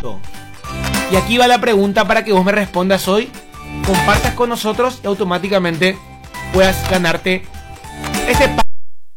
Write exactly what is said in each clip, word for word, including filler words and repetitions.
Y aquí va la pregunta para que vos me respondas hoy, compartas con nosotros y automáticamente puedas ganarte este pack.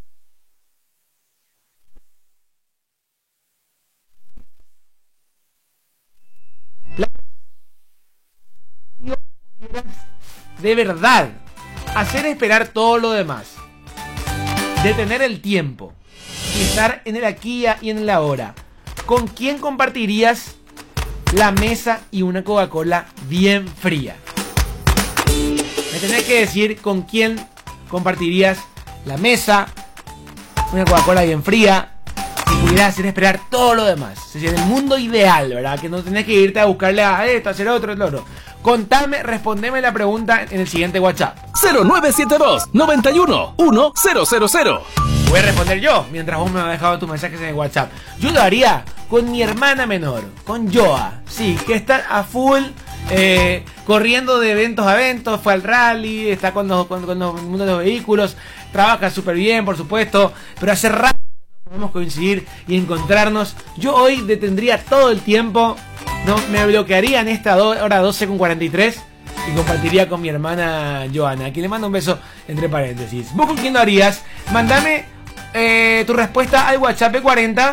De verdad, hacer esperar todo lo demás, detener el tiempo y estar en el aquí y en el ahora, ¿con quién compartirías la mesa y una Coca-Cola bien fría? Me tenés que decir con quién compartirías la mesa, una Coca-Cola bien fría y pudieras hacer esperar todo lo demás. Es decir, en el mundo ideal, ¿verdad? Que no tenés que irte a buscarle a esto, a hacer otro, el otro. Contame, respondeme la pregunta en el siguiente WhatsApp. cero nueve siete dos, noventa y uno, uno cero cero cero. Voy a responder yo, mientras vos me has dejado tus mensajes en el WhatsApp. Yo lo haría con mi hermana menor, con Joa. Sí, que está a full, eh, corriendo de eventos a eventos, fue al rally, está con, los, con, con los, el mundo de los vehículos, trabaja súper bien, por supuesto, pero hace rato que podemos coincidir y encontrarnos. Yo hoy detendría todo el tiempo, no me bloquearía en esta do, hora doce con cuarenta y tres y compartiría con mi hermana Joana, a quien le mando un beso entre paréntesis. ¿Vos con quién lo harías? Mándame eh, tu respuesta al WhatsApp de cuarenta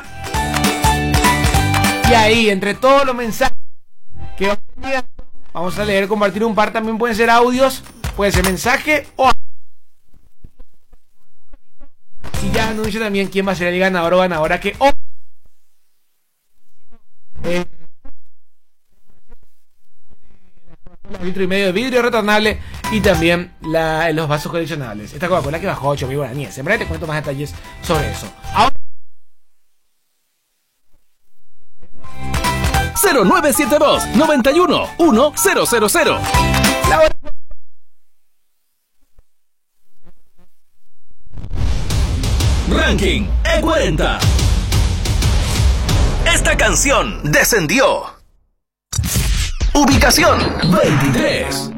y ahí, entre todos los mensajes que vamos a enviar, vamos a leer, compartir un par. También pueden ser audios, puede ser mensaje o... Y ya anuncio también quién va a ser el ganador o ganadora que hoy... Eh, litro y medio de vidrio retornable y también la, los vasos coleccionables. Esta Coca-Cola que bajó ocho mil guaraníes. En breve te cuento más detalles sobre eso. Ahora... cero nueve siete dos, noventa y uno, uno cero cero cero. La hora... Ranking E cuarenta. Esta canción descendió. Ubicación veintitrés.